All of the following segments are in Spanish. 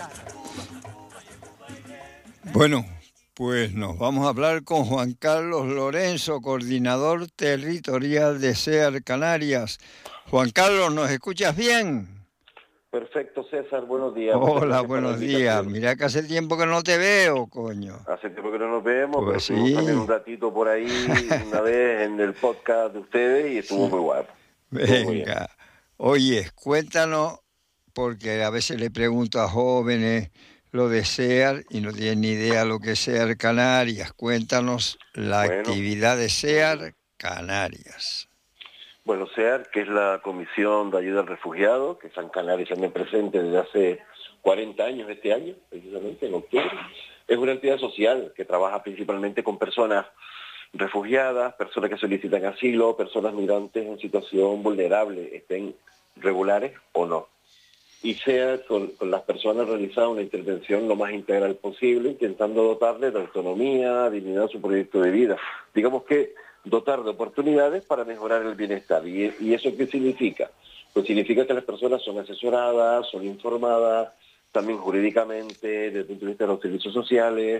Bueno, pues nos vamos a hablar con Juan Carlos Lorenzo, coordinador territorial de SEAR Canarias. Juan Carlos, ¿nos escuchas bien? Perfecto, César, buenos días. Hola, buenos días. Mira que hace tiempo que no te veo, coño. Hace tiempo que no nos vemos, Pues pero estuvimos también un ratito por ahí, una vez en el podcast de ustedes y estuvo muy guapo. Venga, oye, cuéntanos, porque a veces le pregunto a jóvenes lo de SEAR y no tienen ni idea lo que es SEAR Canarias. Cuéntanos la actividad de SEAR Canarias. Bueno, SEAR, que es la Comisión de Ayuda al Refugiado, que está en Canarias también presente desde hace 40 años este año, precisamente en octubre, es una entidad social que trabaja principalmente con personas refugiadas, personas que solicitan asilo, personas migrantes en situación vulnerable, estén regulares o no. Y SEAR con las personas realiza una intervención lo más integral posible, intentando dotarles de autonomía, dignidad a su proyecto de vida. Digamos que dotar de oportunidades para mejorar el bienestar. ¿Y eso qué significa? Pues significa que las personas son asesoradas, son informadas, también jurídicamente, desde el punto de vista de los servicios sociales,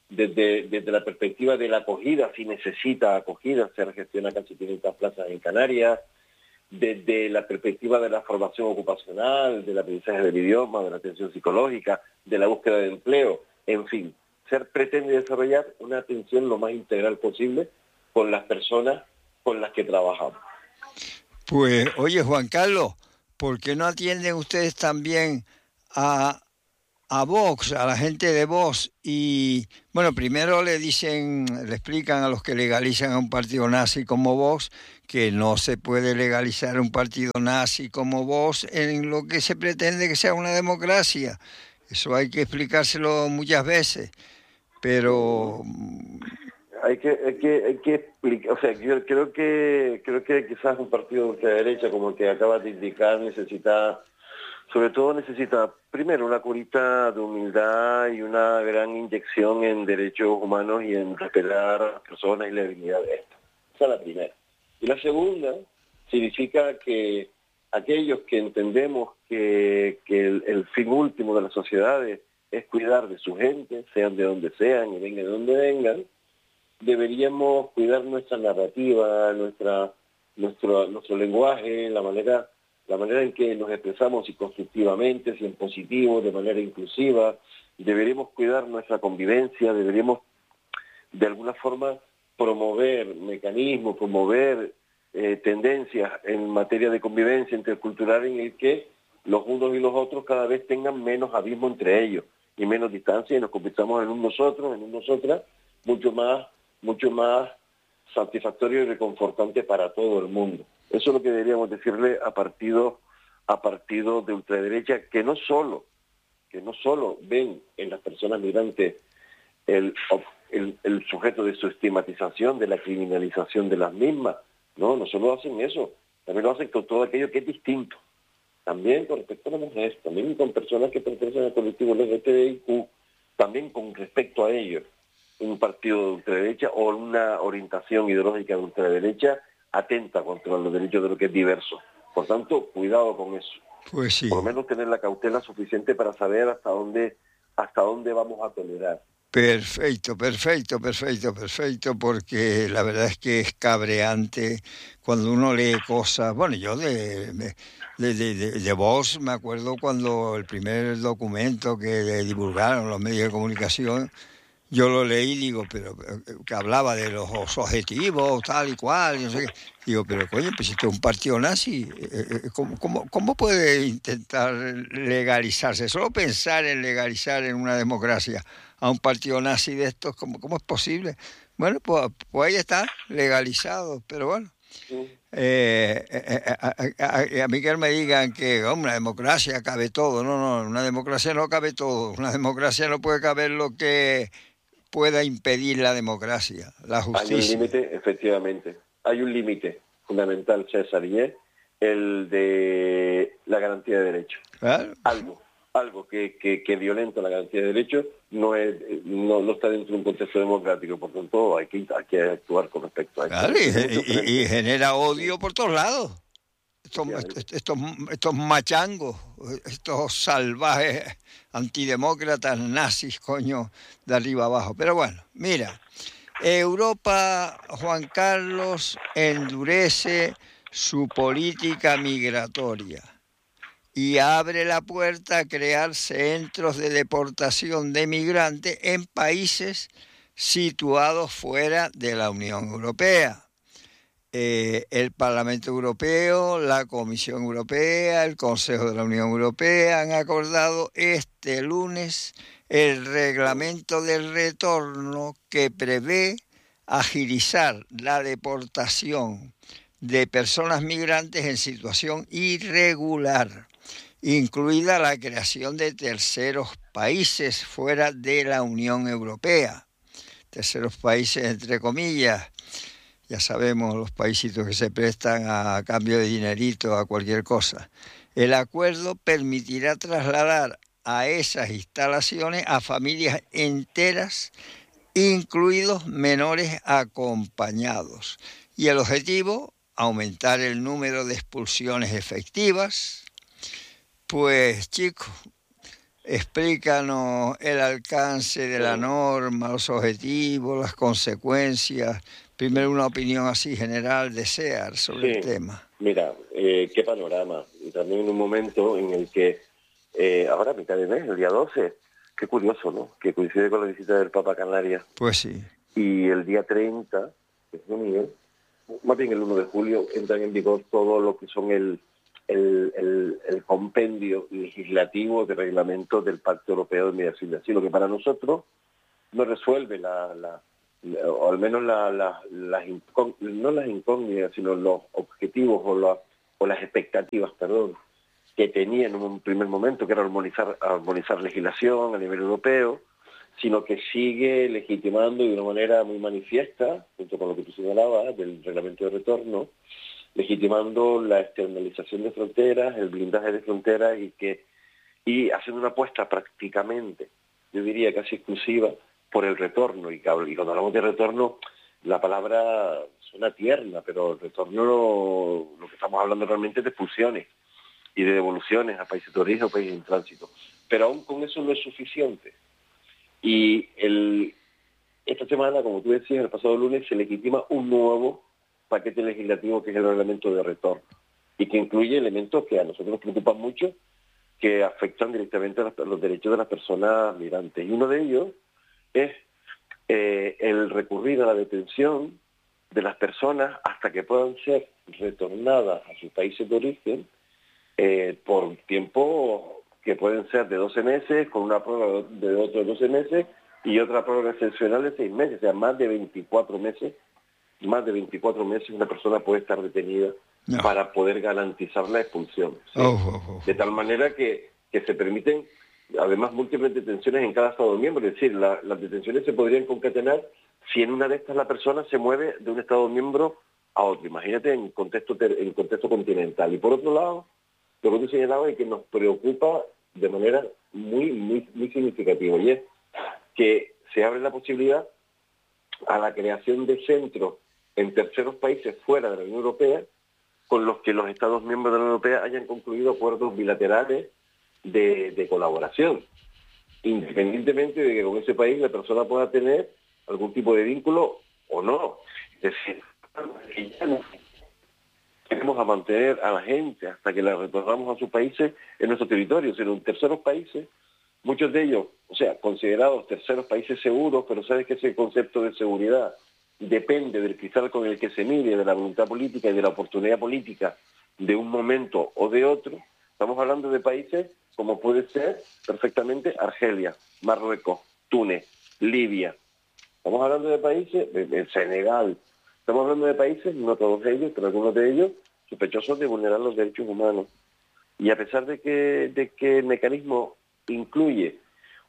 desde la perspectiva de la acogida, si necesita acogida, se gestiona casi 500 plazas en Canarias, desde la perspectiva de la formación ocupacional, del aprendizaje del idioma, de la atención psicológica, de la búsqueda de empleo, en fin. SEAR pretende desarrollar una atención lo más integral posible con las personas con las que trabajamos. Pues, oye, Juan Carlos, ¿por qué no atienden ustedes también a Vox, a la gente de Vox? Y, bueno, primero le explican a los que legalizan a un partido nazi como Vox que no se puede legalizar un partido nazi como Vox en lo que se pretende que sea una democracia. Eso hay que explicárselo muchas veces, pero hay que explicar, o sea, yo creo que quizás un partido de ultraderecha como el que acabas de indicar necesita primero una curita de humildad y una gran inyección en derechos humanos y en respetar a las personas y la dignidad de estas. Esa es la primera. Y la segunda significa que aquellos que entendemos que el fin último de las sociedades es cuidar de su gente, sean de donde sean y vengan de donde vengan, deberíamos cuidar nuestra narrativa, nuestro lenguaje, la manera en que nos expresamos, si constructivamente, si en positivo, de manera inclusiva. Deberíamos cuidar nuestra convivencia, deberíamos de alguna forma promover mecanismos, promover tendencias en materia de convivencia intercultural en el que los unos y los otros cada vez tengan menos abismo entre ellos y menos distancia y nos convirtamos en un nosotros, en un nosotras, mucho más satisfactorio y reconfortante para todo el mundo. Eso es lo que deberíamos decirle a partidos de ultraderecha que no solo ven en las personas migrantes el sujeto de su estigmatización, de la criminalización de las mismas. No solo hacen eso, también lo hacen con todo aquello que es distinto. También con respecto a la mujer, también con personas que pertenecen al colectivo LGTBIQ, también con respecto a ellos. Un partido de ultraderecha o una orientación ideológica de ultraderecha atenta contra los derechos de lo que es diverso. Por tanto, cuidado con eso. Pues sí. Por lo menos tener la cautela suficiente para saber hasta dónde vamos a tolerar. Perfecto, porque la verdad es que es cabreante cuando uno lee cosas. Bueno, yo de Vox me acuerdo cuando el primer documento que divulgaron los medios de comunicación, yo lo leí y digo, pero que hablaba de los objetivos, tal y cual, y no sé qué. Digo, pero coño, pues si esto es un partido nazi, ¿cómo puede intentar legalizarse? Solo pensar en legalizar en una democracia a un partido nazi de estos, ¿cómo es posible? Bueno, pues ahí está, legalizado, pero bueno. A mí que me digan que una democracia cabe todo. No, una democracia no cabe todo. Una democracia no puede caber lo que pueda impedir la democracia, la justicia. Hay un límite, efectivamente. Hay un límite fundamental, César, y es el de la garantía de derechos. Claro. Algo que violenta la garantía de derechos no está dentro de un contexto democrático, por tanto hay que actuar con respecto a eso. Claro, y genera odio por todos lados. estos machangos, estos salvajes antidemócratas nazis, coño, de arriba abajo. Pero bueno, mira, Europa, Juan Carlos, endurece su política migratoria y abre la puerta a crear centros de deportación de migrantes en países situados fuera de la Unión Europea. El Parlamento Europeo, la Comisión Europea, el Consejo de la Unión Europea han acordado este lunes el reglamento del retorno que prevé agilizar la deportación de personas migrantes en situación irregular, incluida la creación de terceros países fuera de la Unión Europea. Terceros países, entre comillas. Ya sabemos los paisitos que se prestan a cambio de dinerito, a cualquier cosa. El acuerdo permitirá trasladar a esas instalaciones a familias enteras, incluidos menores acompañados. Y el objetivo, aumentar el número de expulsiones efectivas. Pues chicos, explícanos el alcance de la norma, los objetivos, las consecuencias. Primero una opinión así general de SEAR sobre el tema. Mira, qué panorama. Y también en un momento en el que, ahora a mitad de mes, el día 12, qué curioso, ¿no? Que coincide con la visita del Papa a Canarias. Pues sí. Y el día 30, que es San Miguel, más bien el 1 de julio, entran en vigor todo lo que son el compendio legislativo de reglamentos del Pacto Europeo de Migración y Asilo, que para nosotros no resuelve o al menos no las incógnitas, sino los objetivos o las expectativas, que tenía en un primer momento, que era armonizar legislación a nivel europeo, sino que sigue legitimando de una manera muy manifiesta, junto con lo que tú señalabas, del reglamento de retorno, legitimando la externalización de fronteras, el blindaje de fronteras y haciendo una apuesta prácticamente, yo diría casi exclusiva, por el retorno. Y cuando hablamos de retorno, la palabra suena tierna, pero el retorno lo que estamos hablando realmente es de expulsiones y de devoluciones a países de origen o países en tránsito. Pero aún con eso no es suficiente. Y esta semana, como tú decías, el pasado lunes se legitima un nuevo paquete legislativo que es el reglamento de retorno y que incluye elementos que a nosotros nos preocupan mucho, que afectan directamente a los derechos de las personas migrantes. Y uno de ellos es el recurrir a la detención de las personas hasta que puedan ser retornadas a sus países de origen por tiempo que pueden ser de 12 meses, con una prórroga de otros 12 meses y otra prórroga excepcional de 6 meses, o sea, más de 24 meses. Más de 24 meses una persona puede estar detenida para poder garantizar la expulsión. ¿Sí? De tal manera que se permiten, además, múltiples detenciones en cada Estado miembro. Es decir, las detenciones se podrían concatenar si en una de estas la persona se mueve de un Estado miembro a otro. Imagínate en contexto continental. Y por otro lado, lo que tú señalabas y que nos preocupa de manera muy, muy, muy significativa, y es que se abre la posibilidad a la creación de centros en terceros países fuera de la Unión Europea con los que los Estados miembros de la Unión Europea hayan concluido acuerdos bilaterales de colaboración, independientemente de que con ese país la persona pueda tener algún tipo de vínculo o no. Es decir, ya no queremos a mantener a la gente hasta que la retornamos a sus países en nuestro territorio, sino en terceros países, muchos de ellos, o sea, considerados terceros países seguros, pero sabes que ese concepto de seguridad depende del cristal con el que se mire, de la voluntad política y de la oportunidad política de un momento o de otro. Estamos hablando de países como puede ser perfectamente Argelia, Marruecos, Túnez, Libia. Estamos hablando de países, de Senegal. Estamos hablando de países, no todos ellos, pero algunos de ellos, sospechosos de vulnerar los derechos humanos. Y a pesar de que el mecanismo incluye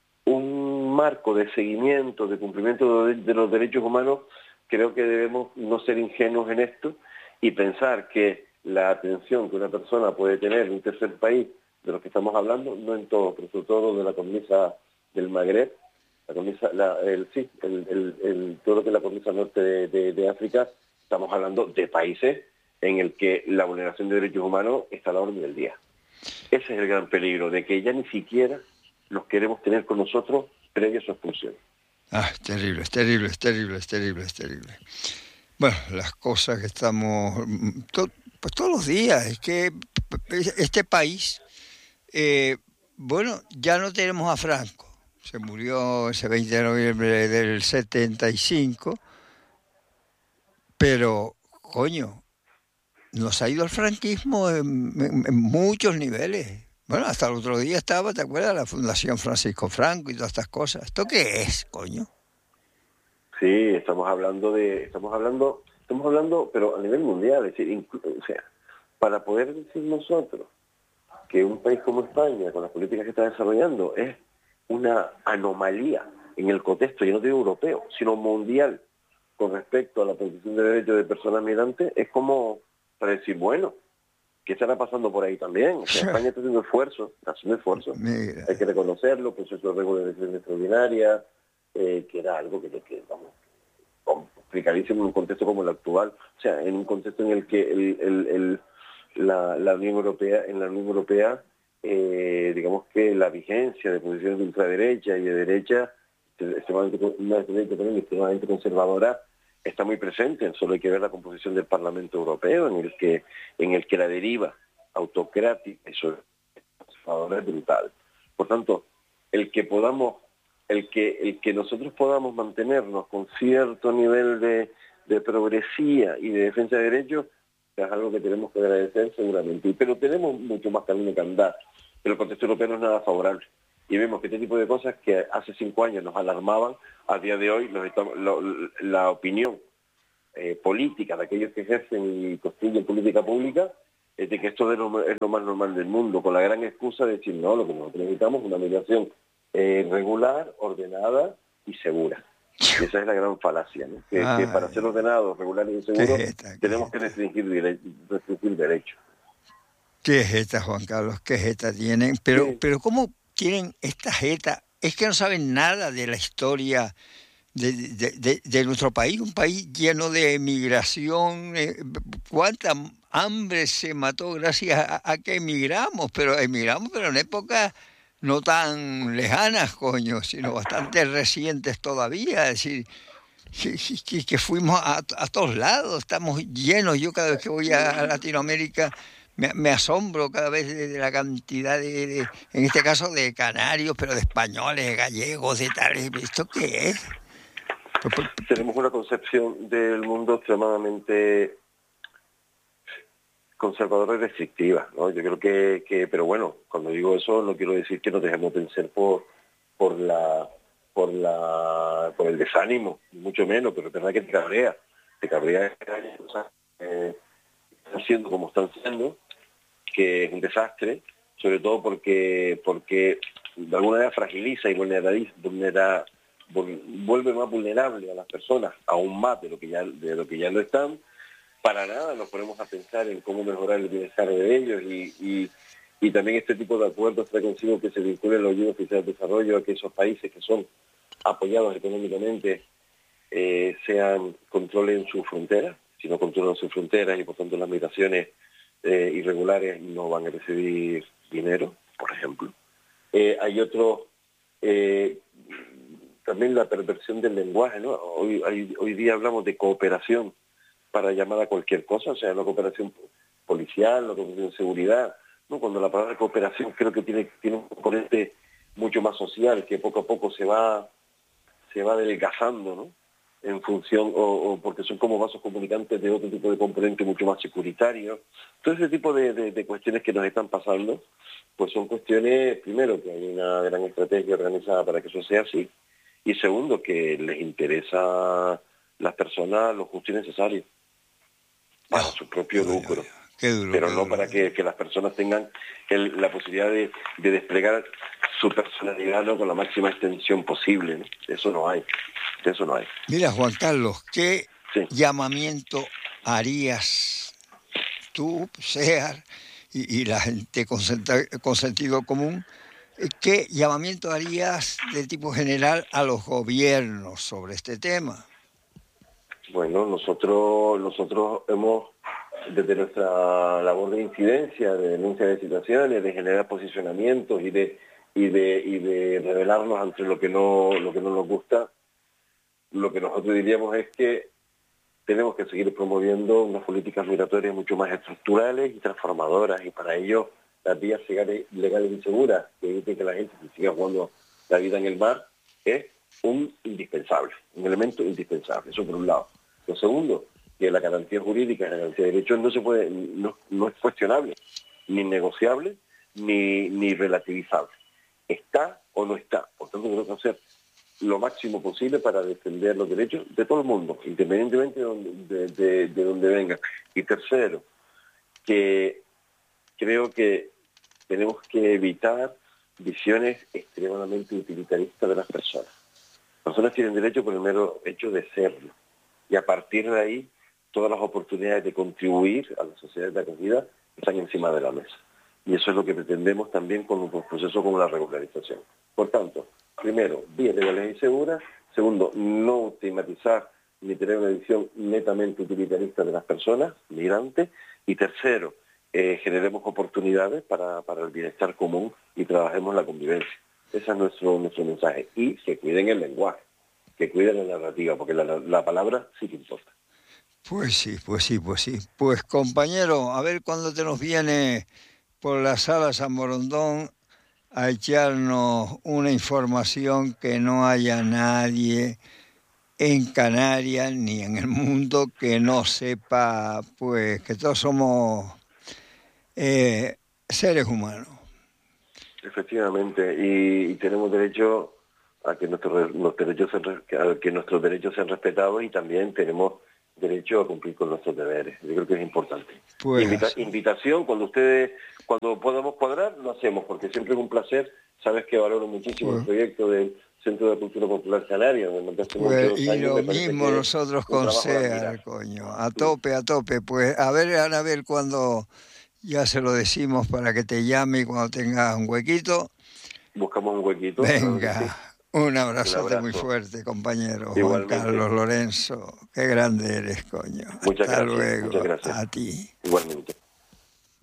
un marco de seguimiento, de cumplimiento de los derechos humanos, creo que debemos no ser ingenuos en esto y pensar que la atención que una persona puede tener en un tercer país, de lo que estamos hablando, no en todo, pero sobre todo de la cornisa del Magreb, todo lo que es la cornisa norte de África, estamos hablando de países en el que la vulneración de derechos humanos está a la orden del día. Ese es el gran peligro, de que ya ni siquiera los queremos tener con nosotros previo a su expulsión. Es terrible, es terrible, es terrible, es terrible, es terrible. Bueno, las cosas que estamos... pues todos los días, es que este país, bueno, ya no tenemos a Franco. Se murió ese 20 de noviembre del 75, pero, coño, nos ha ido el franquismo en muchos niveles. Bueno, hasta el otro día estaba, ¿te acuerdas? La Fundación Francisco Franco y todas estas cosas. ¿Esto qué es, coño? Sí, estamos hablando, pero a nivel mundial, es decir, o sea, para poder decir nosotros que un país como España, con las políticas que está desarrollando, es una anomalía en el contexto, yo no digo europeo, sino mundial, con respecto a la protección de derechos de personas migrantes, es como para decir, bueno, ¿qué estará pasando por ahí también? O sea, España está haciendo esfuerzos, hay que reconocerlo, proceso de regulación extraordinaria, que era algo que vamos, complicadísimo en un contexto como el actual, o sea, en un contexto en el que la Unión Europea, digamos que la vigencia de posiciones de ultraderecha y de derecha, extremadamente conservadora, está muy presente. Solo hay que ver la composición del Parlamento Europeo, en el que la deriva autocrática y conservadora es brutal. Por tanto, el que nosotros podamos mantenernos con cierto nivel de progresía y de defensa de derechos es algo que tenemos que agradecer seguramente. Pero tenemos mucho más camino que andar. Pero el contexto europeo no es nada favorable. Y vemos que este tipo de cosas que hace 5 años nos alarmaban, a día de hoy la opinión política de aquellos que ejercen y construyen política pública es de que esto es lo más normal del mundo, con la gran excusa de decir, no, lo que nosotros necesitamos es una migración regular, ordenada y segura. Y esa es la gran falacia, ¿no? Que para ser ordenados, regulares y seguros tenemos que restringir derechos. ¿Qué jeta, Juan Carlos? ¿Qué jeta tienen? Pero ¿cómo tienen esta jeta? Es que no saben nada de la historia de nuestro país, un país lleno de emigración. ¿Cuánta hambre se mató gracias a que emigramos? Pero en épocas no tan lejanas, coño, sino bastante recientes todavía. Es decir, que fuimos a todos lados, estamos llenos. Yo cada vez que voy a Latinoamérica me asombro cada vez de la cantidad en este caso de canarios, pero de españoles, de gallegos, de tal. ¿Esto qué es? Tenemos una concepción del mundo extremadamente conservadora y restrictiva, ¿no? Yo creo que pero bueno, cuando digo eso no quiero decir que nos dejemos vencer por el desánimo, mucho menos, pero es verdad que te cabrea que haya cosas están siendo como están siendo, que es un desastre, sobre todo porque de alguna manera fragiliza y vuelve más vulnerable a las personas, aún más de lo que ya lo están. Para nada nos ponemos a pensar en cómo mejorar el bienestar de ellos y también este tipo de acuerdos trae consigo que se vinculen los ayudas oficiales de desarrollo a que esos países que son apoyados económicamente controlen sus fronteras. Si no controlan sus fronteras y por tanto las migraciones irregulares no van a recibir dinero, por ejemplo. Hay otro, también la perversión del lenguaje, ¿no? Hoy día hablamos de cooperación para llamar a cualquier cosa, o sea, la cooperación policial, la cooperación de seguridad, ¿no? Cuando la palabra cooperación creo que tiene un componente mucho más social, que poco a poco se va adelgazando, ¿no? En función, o porque son como vasos comunicantes de otro tipo de componente mucho más securitario. Todo ese tipo de cuestiones que nos están pasando, pues son cuestiones, primero, que hay una gran estrategia organizada para que eso sea así, y segundo, que les interesa a las personas lo justo y necesario para su propio lucro. Pero no para que las personas tengan la posibilidad de desplegar su personalidad, ¿no? Con la máxima extensión posible, ¿no? Eso no hay. Mira, Juan Carlos, ¿qué llamamiento harías tú, SEAR, y la gente con sentido común? ¿Qué llamamiento harías de tipo general a los gobiernos sobre este tema? Bueno, nosotros hemos desde nuestra labor de incidencia, de denuncia de situaciones, de generar posicionamientos y de revelarnos ante lo que no nos gusta, lo que nosotros diríamos es que tenemos que seguir promoviendo unas políticas migratorias mucho más estructurales y transformadoras, y para ello las vías legales y seguras que eviten que la gente se siga jugando la vida en el mar es un elemento indispensable, eso por un lado. Lo segundo, que la garantía jurídica, la garantía de derechos no es cuestionable, ni negociable, ni relativizable. ¿Está o no está? Por tanto, tenemos que hacer lo máximo posible para defender los derechos de todo el mundo, independientemente de donde vengan. Y tercero, que creo que tenemos que evitar visiones extremadamente utilitaristas de las personas. Las personas tienen derecho por el mero hecho de serlo. Y a partir de ahí, todas las oportunidades de contribuir a la sociedad de acogida están encima de la mesa. Y eso es lo que pretendemos también con un proceso como la regularización. Por tanto, primero, vías legales y seguras. Segundo, no estigmatizar ni tener una visión netamente utilitarista de las personas migrantes. Y tercero, generemos oportunidades para el bienestar común y trabajemos la convivencia. Ese es nuestro mensaje. Y que cuiden el lenguaje, que cuiden la narrativa, porque la palabra sí que importa. Pues sí, pues sí, pues sí. Pues compañero, a ver cuándo te nos viene por la sala San Borondón a echarnos una información que no haya nadie en Canarias ni en el mundo que no sepa, pues, que todos somos seres humanos. Efectivamente, y tenemos derecho a que nuestros derechos sean respetados, y también tenemos derecho a cumplir con nuestros deberes. Yo creo que es importante. Pues, Invitación, cuando podamos cuadrar, lo hacemos, porque siempre es un placer. Sabes que valoro muchísimo el proyecto del Centro de Cultura Popular Canaria, donde montaste muchos y años. lo mismo nosotros con SEAR, coño, a tope. Pues a ver, Anabel, cuando ya se lo decimos para que te llame cuando tengas un huequito. Buscamos un huequito. Venga, un abrazote abrazo muy fuerte, compañero. Igualmente. Juan Carlos Lorenzo, qué grande eres, coño. Muchas Hasta gracias. luego. Muchas gracias. A ti. Igualmente.